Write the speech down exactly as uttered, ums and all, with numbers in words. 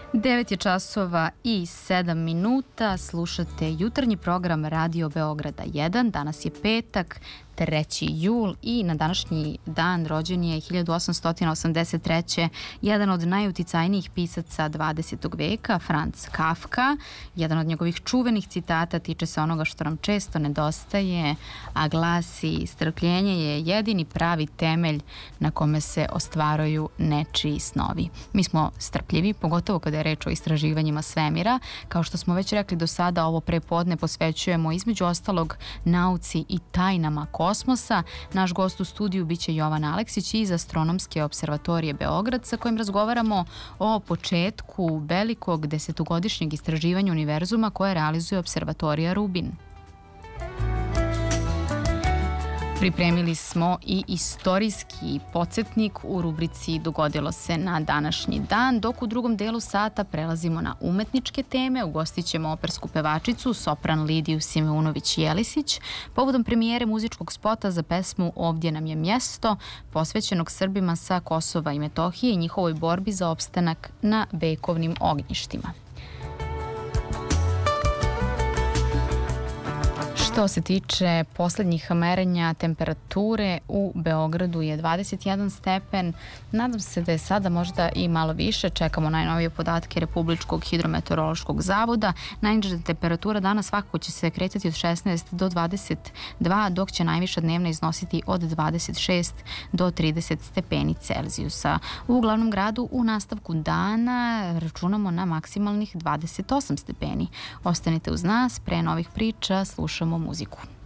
devet je časova i sedam minuta, slušate jutarnji program Radio Beograda jedan, danas je petak, treći jul i na današnji dan rođen je hiljadu osamsto osamdeset treće jedan od najuticajnijih pisaca dvadesetog veka, Franz Kafka. Jedan od njegovih čuvenih citata tiče se onoga što nam često nedostaje, a glasi: strpljenje je jedini pravi temelj na kome se ostvaruju nečiji snovi. Mi smo strpljivi, pogotovo kada je reč o istraživanjima svemira. Kao što smo već rekli do sada, ovo prepodne posvećujemo između ostalog nauci i tajnama kosmosa. Naš gost u studiju biće Jovan Aleksić iz Astronomske observatorije Beograd, sa kojim razgovaramo o početku velikog desetogodišnjeg istraživanja univerzuma koje realizuje observatorija Rubin. Pripremili smo i istorijski podsjetnik u rubrici Dogodilo se na današnji dan, dok u drugom delu sata prelazimo na umetničke teme. Ugostit ćemo opersku pevačicu, sopran Lidiju Simeunović-Jelisić, povodom premijere muzičkog spota za pesmu Ovdje nam je mjesto, posvećenog Srbima sa Kosova i Metohije i njihovoj borbi za opstanak na vekovnim ognjištima. Što se tiče poslednjih merenja temperature, u Beogradu je dvadeset jedan stepen. Nadam se da je sada možda i malo više. Čekamo najnovije podatke Republičkog hidrometeorološkog zavoda. Najniža temperatura danas svakako će se kretati od šesnaest do dvadeset dva, dok će najviša dnevna iznositi od dvadeset šest do trideset stepeni Celzijusa. U glavnom gradu u nastavku dana računamo na maksimalnih dvadeset osam stepeni. Ostanite uz nas, pre novih priča slušamo muziku.